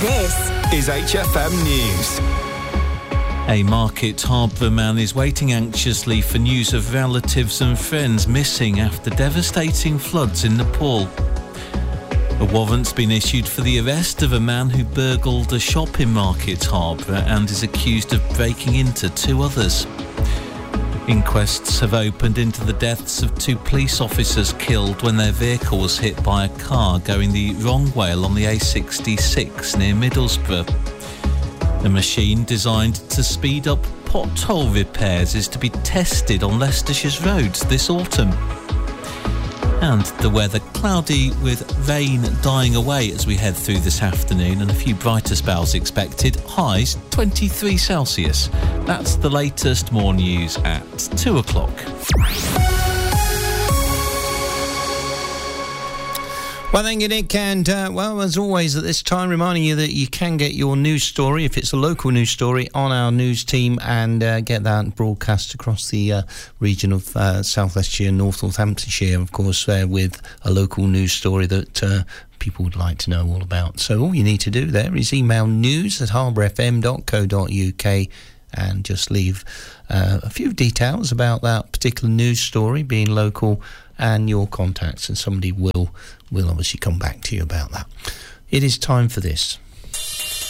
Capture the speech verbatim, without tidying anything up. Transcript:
This is H F M News. A Market Harbour man is waiting anxiously for news of relatives and friends missing after devastating floods in Nepal. A warrant's been issued for the arrest of a man who burgled a shop in Market Harbour and is accused of breaking into two others. Inquests have opened into the deaths of two police officers killed when their vehicle was hit by a car going the wrong way along the A sixty-six near Middlesbrough. A machine designed to speed up pothole repairs is to be tested on Leicestershire's roads this autumn. And the weather, cloudy with rain dying away as we head through this afternoon and a few brighter spells expected. Highs twenty-three Celsius. That's the latest. More news at two o'clock. Well, thank you, Nick. And, uh, well, as always at this time, reminding you that you can get your news story, if it's a local news story, on our news team and uh, get that broadcast across the uh, region of uh, South Leicestershire, North Northamptonshire, of course, uh, with a local news story that uh, people would like to know all about. So all you need to do there is email news at harbour f m dot co dot u k and just leave uh, a few details about that particular news story being local and your contacts, and somebody will will obviously come back to you about that. It is time for this.